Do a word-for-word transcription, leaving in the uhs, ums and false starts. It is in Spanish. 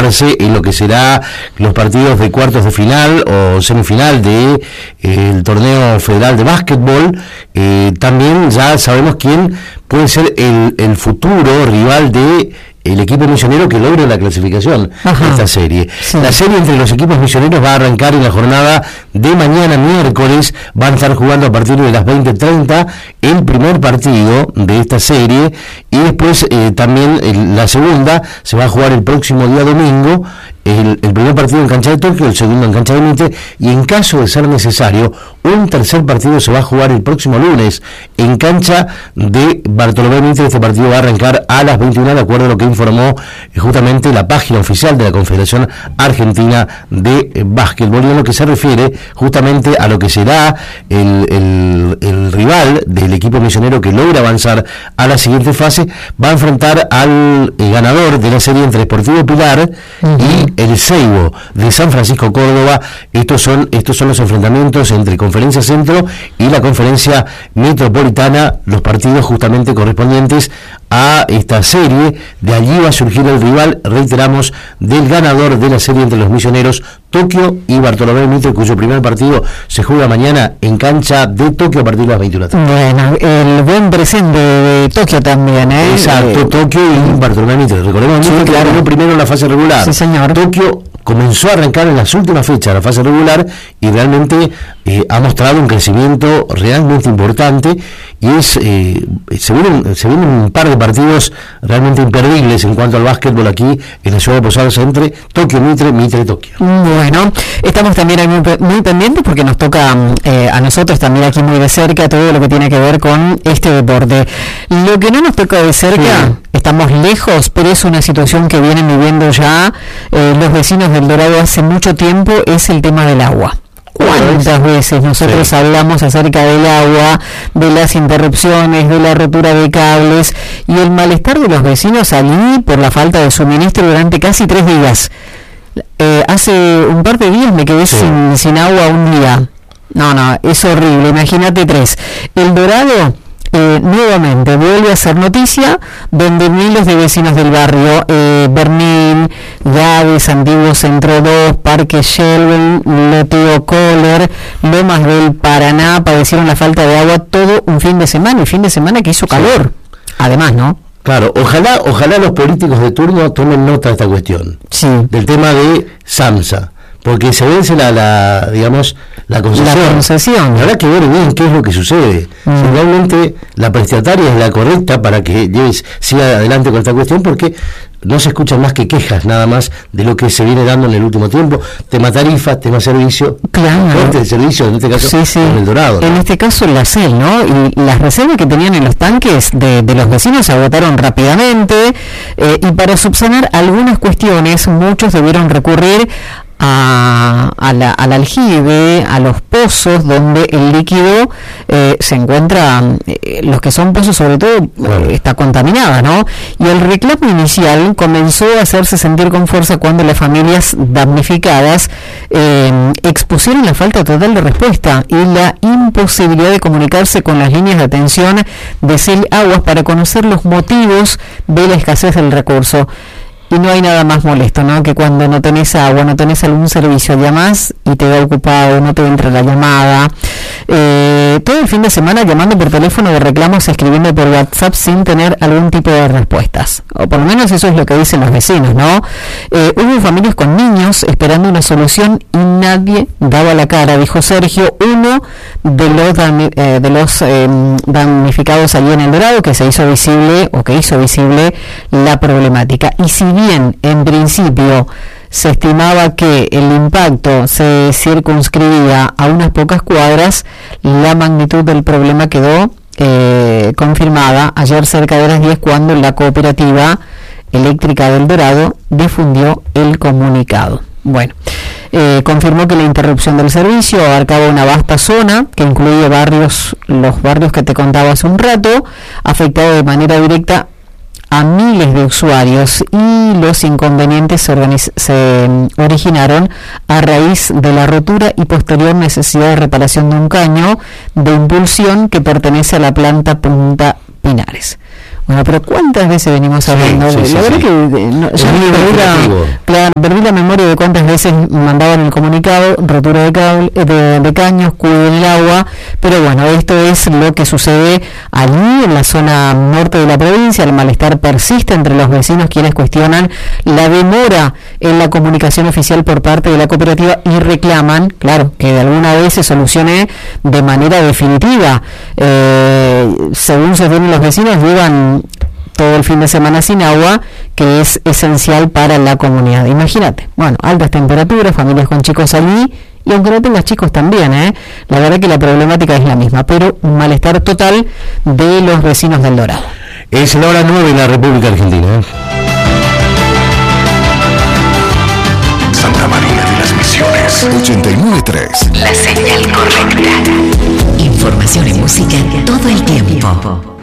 enfocarse en lo que será los partidos de cuartos de final o semifinal de eh, el torneo federal de básquetbol. Eh, también ya sabemos quién puede ser el, el futuro rival de el equipo misionero que logre la clasificación de esta serie. Sí. La serie entre los equipos misioneros va a arrancar en la jornada de mañana miércoles. Van a estar jugando a partir de las veinte treinta el primer partido de esta serie, y después eh, también el, la segunda se va a jugar el próximo día domingo. El, el primer partido en cancha de Tokio, el segundo en cancha de Mitre, y en caso de ser necesario, un tercer partido se va a jugar el próximo lunes en cancha de Bartolomé Mitre. Este partido va a arrancar a las veintiuna, de acuerdo a lo que informó eh, justamente la página oficial de la Confederación Argentina de eh, Básquetbol, y en lo que se refiere justamente a lo que será el, el, el rival del equipo misionero que logra avanzar a la siguiente fase. Va a enfrentar al eh, ganador de la serie entre Sportivo Pilar uh-huh. y el Seibo de San Francisco Córdoba. Estos son estos son los enfrentamientos entre Conferencia Centro y la Conferencia Metropolitana, los partidos justamente correspondientes a esta serie. De allí va a surgir el rival, reiteramos, del ganador de la serie entre los misioneros, Tokio y Bartolomé Mitre, cuyo primer partido se juega mañana en cancha de Tokio a partir de las veintiuna. Bueno, el buen presente de Tokio también, ¿eh? Exacto, eh, Tokio y Bartolomé Mitre. Recordemos sí, que claro. ganó primero en la fase regular. Sí, señor. Tokio comenzó a arrancar en las últimas fechas de la fase regular y realmente eh, ha mostrado un crecimiento realmente importante, y es eh, se vienen se vienen un par de partidos realmente imperdibles en cuanto al básquetbol aquí en la ciudad de Posadas entre Tokio Mitre, Mitre Tokio. Bueno, estamos también muy, muy pendientes porque nos toca eh, a nosotros también aquí muy de cerca todo lo que tiene que ver con este deporte. Lo que no nos toca de cerca, sí. estamos lejos, pero es una situación que vienen viviendo ya eh, los vecinos del Dorado hace mucho tiempo, es el tema del agua. ¿Cuántas veces nosotros sí. hablamos acerca del agua, de las interrupciones, de la rotura de cables y el malestar de los vecinos allí por la falta de suministro durante casi tres días? Eh, hace un par de días me quedé sí. sin, sin agua un día. No, no, es horrible, imagínate tres. El Dorado eh, nuevamente vuelve a ser noticia, donde miles de vecinos del barrio, eh, Bernín, Gades, Antiguo Centro dos, Parque Shelby, Loteo Kohler, Lomas del Paraná, padecieron la falta de agua todo un fin de semana, y fin de semana que hizo calor, sí. además, ¿no? Claro, ojalá ojalá los políticos de turno tomen nota de esta cuestión, sí. del tema de SAMSA, porque se vence la, la digamos, la concesión. La concesión. Habrá que ver bien qué es lo que sucede. Mm. Si realmente la prestataria es la correcta para que lleves, siga adelante con esta cuestión, porque no se escuchan más que quejas nada más de lo que se viene dando en el último tiempo. Tema tarifas, tema servicio. Claro. Corte de servicio, en este caso, sí, sí. con el Dorado, ¿no? En este caso la C E L, ¿no? Y las reservas que tenían en los tanques de, de los vecinos se agotaron rápidamente, eh, y para subsanar algunas cuestiones, muchos debieron recurrir A, a la, al aljibe, a los pozos donde el líquido eh, se encuentra, eh, los que son pozos sobre todo, bueno. eh, está contaminada, ¿no? Y el reclamo inicial comenzó a hacerse sentir con fuerza cuando las familias damnificadas eh, expusieron la falta total de respuesta y la imposibilidad de comunicarse con las líneas de atención de C E L Aguas para conocer los motivos de la escasez del recurso. Y no hay nada más molesto, ¿no?, que cuando no tenés agua, no tenés algún servicio, llamás y te da ocupado, no te entra la llamada. Eh, todo el fin de semana llamando por teléfono de reclamos, escribiendo por WhatsApp sin tener algún tipo de respuestas. O por lo menos eso es lo que dicen los vecinos, ¿no? Eh, hubo familias con niños esperando una solución y nadie daba la cara, dijo Sergio, uno de los, damni- eh, de los eh, damnificados allí en El Dorado, que se hizo visible, o que hizo visible la problemática. Y si bien en principio se estimaba que el impacto se circunscribía a unas pocas cuadras, la magnitud del problema quedó eh, confirmada ayer cerca de las diez, cuando la Cooperativa Eléctrica del Dorado difundió el comunicado. Bueno, eh, confirmó que la interrupción del servicio abarcaba una vasta zona que incluye barrios, los barrios que te contaba hace un rato, afectado de manera directa a miles de usuarios, y los inconvenientes se, organiz- se originaron a raíz de la rotura y posterior necesidad de reparación de un caño de impulsión que pertenece a la planta Punta Pinares. Bueno, pero ¿cuántas veces venimos hablando? Sí, sí, la sí, verdad sí. que no, ya me dura, claro, veces mandaban el comunicado, rotura de, cable, de, de caños, cuiden el agua, pero bueno, esto es lo que sucede allí en la zona norte de la provincia. El malestar persiste entre los vecinos, quienes cuestionan la demora en la comunicación oficial por parte de la cooperativa y reclaman, claro, que de alguna vez se solucione de manera definitiva. Eh, según sostienen los vecinos, llevan todo el fin de semana sin agua, que es esencial para la comunidad. Imagínate, bueno, altas temperaturas, familias con chicos allí, y aunque no tengas chicos también, ¿eh? La verdad que la problemática es la misma, pero un malestar total de los vecinos del Dorado. Es la hora nueve en la República Argentina. Santa María de las Misiones, ochenta y nueve punto tres. La señal correcta. Información y música todo el tiempo.